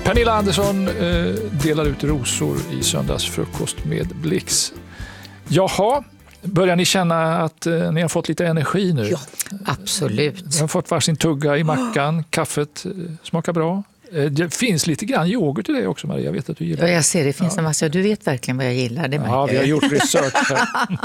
Pernilla Andersson delar ut rosor i söndagsfrukost med Blix. Jaha, börjar ni känna att ni har fått lite energi nu? Ja, absolut. Ni har fått varsin tugga i mackan, kaffet smakar bra. Det finns lite grann yoghurt i det också, Maria. Jag vet att du gillar. Ja, jag ser det finns en massa. Du vet verkligen vad jag gillar. Det ja, vi har gjort research här.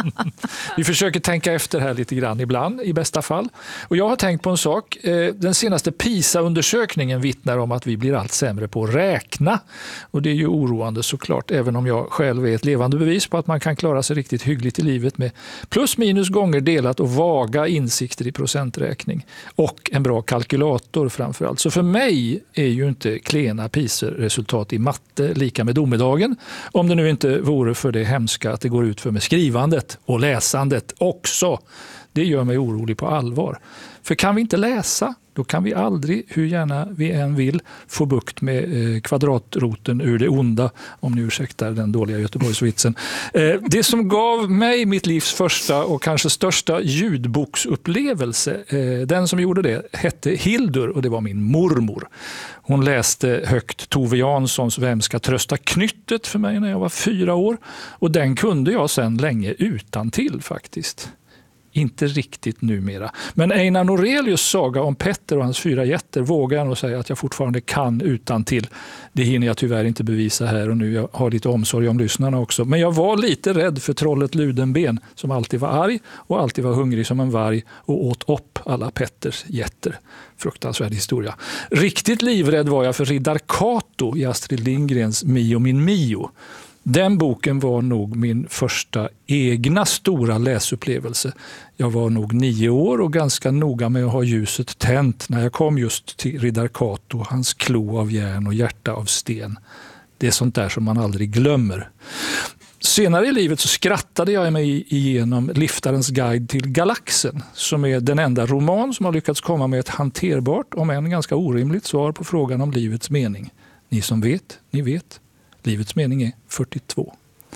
Vi försöker tänka efter här lite grann ibland, i bästa fall. Och jag har tänkt på en sak. Den senaste PISA-undersökningen vittnar om att vi blir allt sämre på att räkna. Och det är ju oroande såklart, även om jag själv är ett levande bevis på att man kan klara sig riktigt hyggligt i livet med plus minus gånger delat och vaga insikter i procenträkning. Och en bra kalkylator framförallt. Så för mig är ju inte klena PISA-resultat i matte lika med domedagen, om det nu inte vore för det hemska att det går ut för med skrivandet och läsandet också. Det gör mig orolig på allvar. För kan vi inte läsa, då kan vi aldrig, hur gärna vi än vill, få bukt med kvadratroten ur det onda, om ni ursäktar den dåliga Göteborgsvitsen. Det som gav mig mitt livs första och kanske största ljudboksupplevelse, den som gjorde det hette Hildur och det var min mormor. Hon läste högt Tove Janssons Vem ska trösta knyttet för mig när jag var 4 år och den kunde jag sedan länge utantill faktiskt. Inte riktigt numera. Men Einar Norelius saga om Petter och hans 4 jätter vågar jag nog säga att jag fortfarande kan utantill. Det hinner jag tyvärr inte bevisa här och nu. Jag har lite omsorg om lyssnarna också. Men jag var lite rädd för trollet Ludenben som alltid var arg och alltid var hungrig som en varg och åt upp alla Petters jätter. Fruktansvärd historia. Riktigt livrädd var jag för Riddar Kato i Astrid Lindgrens Mio min Mio. Den boken var nog min första egna stora läsupplevelse. Jag var nog 9 år och ganska noga med att ha ljuset tänt när jag kom just till Riddar Kato, hans klo av järn och hjärta av sten. Det är sånt där som man aldrig glömmer. Senare i livet så skrattade jag mig igenom Liftarens guide till galaxen som är den enda roman som har lyckats komma med ett hanterbart, om än ganska orimligt svar på frågan om livets mening. Ni som vet, ni vet. Livets mening är 42.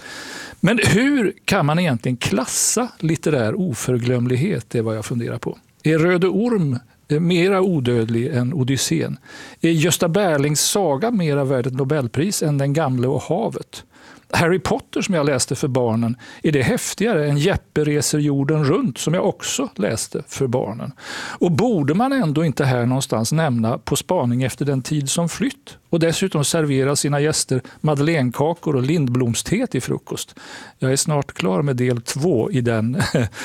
Men hur kan man egentligen klassa litterär oförglömlighet? Det är vad jag funderar på. Är Röde Orm mera odödlig än Odysseen? Är Gösta Berlings saga mera värd ett Nobelpris än Den gamle och havet? Harry Potter som jag läste för barnen, är det häftigare än Jeppe reser jorden runt som jag också läste för barnen? Och borde man ändå inte här någonstans nämna På spaning efter den tid som flytt och dessutom servera sina gäster madeleinekakor och lindblomste till frukost? Jag är snart klar med del 2 i den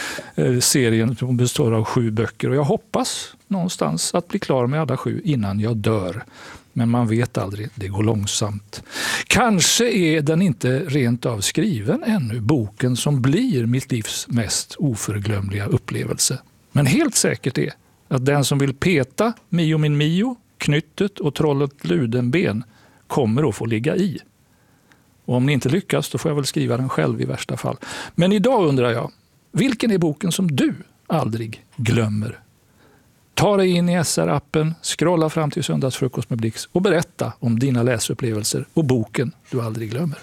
serien som består av 7 böcker och jag hoppas någonstans att bli klar med alla 7 innan jag dör. Men man vet aldrig, det går långsamt. Kanske är den inte rent av skriven ännu, boken som blir mitt livs mest oförglömliga upplevelse. Men helt säkert är att den som vill peta Mio min Mio, Knyttet och trollet Ludenben kommer att få ligga i. Och om ni inte lyckas då får jag väl skriva den själv i värsta fall. Men idag undrar jag, vilken är boken som du aldrig glömmer? Ta dig in i SR-appen, scrolla fram till söndagsfrukost med Blix och berätta om dina läsupplevelser och boken du aldrig glömmer.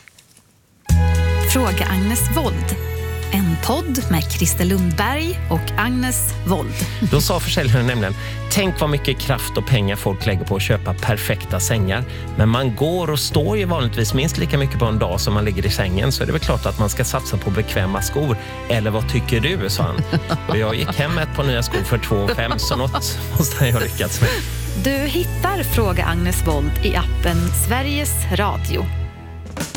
Fråga Agnes Wold. En podd med Christer Lundberg och Agnes Wold. Då sa försäljaren nämligen, tänk vad mycket kraft och pengar folk lägger på att köpa perfekta sängar. Men man går och står ju vanligtvis minst lika mycket på en dag som man ligger i sängen. Så är det väl klart att man ska satsa på bekväma skor. Eller vad tycker du, sa han. Och jag gick hem med ett par nya skor för 2 500, så något måste jag ha lyckats med. Du hittar Fråga Agnes Wold i appen Sveriges Radio.